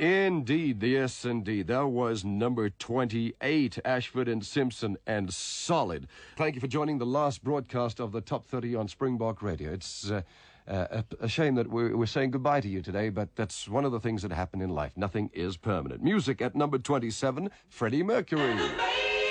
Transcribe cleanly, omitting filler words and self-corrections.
Indeed, yes, indeed. That was number 28, Ashford and Simpson and Solid. Thank you for joining the last broadcast of the Top 30 on Springbok Radio. It's a shame that we're saying goodbye to you today, but that's one of the things that happen in life. Nothing is permanent. Music at number 27, Freddie Mercury.